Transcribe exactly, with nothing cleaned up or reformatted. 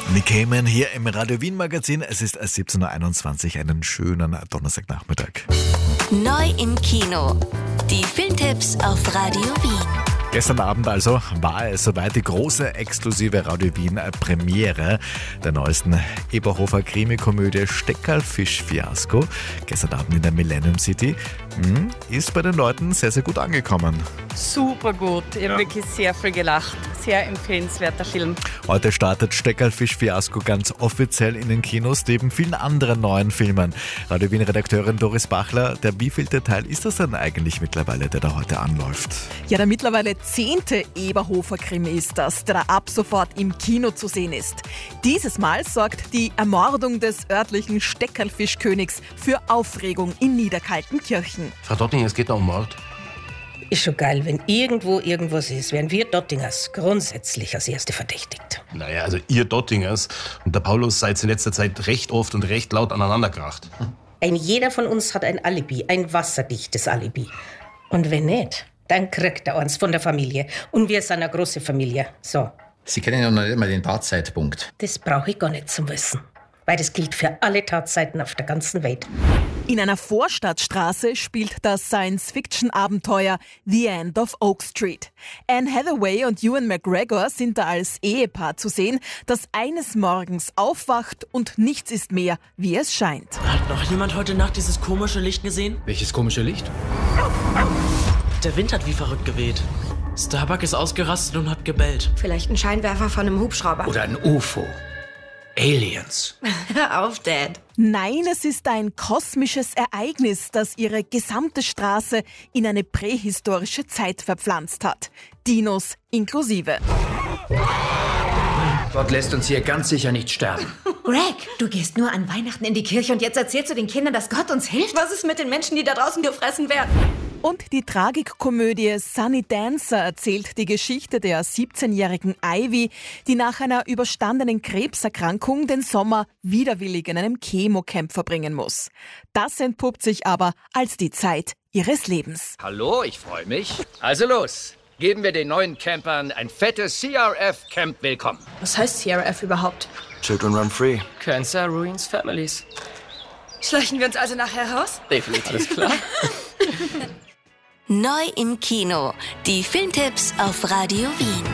Nick Cayman hier im Radio Wien Magazin. Es ist siebzehn Uhr einundzwanzig, einen schönen Donnerstagnachmittag. Neu im Kino. Die Filmtipps auf Radio Wien. Gestern Abend also war es soweit, die große exklusive Radio Wien Premiere der neuesten Eberhofer Krimi-Komödie Steckerlfisch-Fiasko. Gestern Abend in der Millennium City. Hm, ist bei den Leuten sehr, sehr gut angekommen. Super gut. Ich habe Ja. wirklich sehr viel gelacht. Sehr empfehlenswerter Film. Heute startet Steckerlfisch-Fiasko ganz offiziell in den Kinos, neben vielen anderen neuen Filmen. Radio Wien-Redakteurin Doris Bachler, der wievielte Teil ist das denn eigentlich mittlerweile, der da heute anläuft? Ja, der mittlerweile zehnte Eberhofer-Krimi ist das, der da ab sofort im Kino zu sehen ist. Dieses Mal sorgt die Ermordung des örtlichen Steckerlfischkönigs für Aufregung in Niederkaltenkirchen. Frau Dottinger, es geht da um Mord. Ist schon geil, wenn irgendwo irgendwas ist, werden wir Dottingers grundsätzlich als Erste verdächtigt. Naja, also ihr Dottingers und der Paulus seid in letzter Zeit recht oft und recht laut aneinandergekracht. Ein jeder von uns hat ein Alibi, ein wasserdichtes Alibi. Und wenn nicht, dann kriegt er eins von der Familie. Und wir sind eine große Familie. So, Sie kennen ja noch nicht mal den Tatzeitpunkt. das brauche ich gar nicht zum Wissen. Weil das gilt für alle Tatzeiten auf der ganzen Welt. In einer Vorstadtstraße spielt das Science-Fiction-Abenteuer The End of Oak Street. Anne Hathaway und Ewan McGregor sind da als Ehepaar zu sehen, das eines Morgens aufwacht und nichts ist mehr, wie es scheint. Hat noch jemand heute Nacht dieses komische Licht gesehen? Welches komische Licht? Der Wind hat wie verrückt geweht. Starbuck ist ausgerastet und hat gebellt. Vielleicht ein Scheinwerfer von einem Hubschrauber. Oder ein U F O. Aliens. Hör auf, Dad. Nein, es ist ein kosmisches Ereignis, das ihre gesamte Straße in eine prähistorische Zeit verpflanzt hat. Dinos inklusive. Gott lässt uns hier ganz sicher nicht sterben. Greg, du gehst nur an Weihnachten in die Kirche und jetzt erzählst du den Kindern, dass Gott uns hilft? Was ist mit den Menschen, die da draußen gefressen werden? Und die Tragikkomödie Sunny Dancer erzählt die Geschichte der siebzehnjährigen Ivy, die nach einer überstandenen Krebserkrankung den Sommer widerwillig in einem Chemocamp verbringen muss. Das entpuppt sich aber als die Zeit ihres Lebens. Hallo, ich freue mich. Also los, geben wir den neuen Campern ein fettes C R F-Camp willkommen. Was heißt C R F überhaupt? Children run free. Cancer ruins families. Schleichen wir uns also nachher raus? Definitiv. Alles klar. Neu im Kino. Die Filmtipps auf Radio Wien.